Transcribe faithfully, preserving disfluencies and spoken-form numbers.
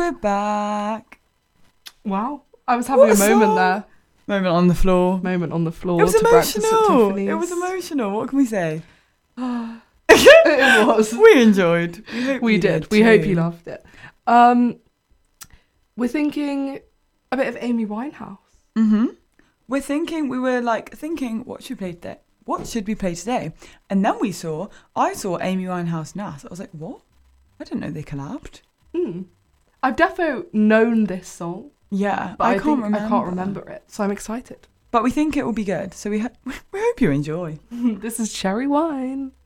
we're back. Wow. I was having What a a moment song. there. Moment on the floor. Moment on the floor. It was to breakfast at emotional. Tiffany's. It was emotional. What can we say? It was. We enjoyed. We, hope We you did. We hope too. you loved it. Um, we're thinking a bit of Amy Winehouse. Mm-hmm. We're thinking, we were like thinking, what should we play today? What should we play today? And then we saw, I saw Amy Winehouse Nas. I was like, what? I didn't know they collabed. Mm. I've defo known this song, Yeah, but I, I, can't think remember. I can't remember it, so I'm excited. But we think it will be good. So we, ho- we hope you enjoy. This is Cherry Wine.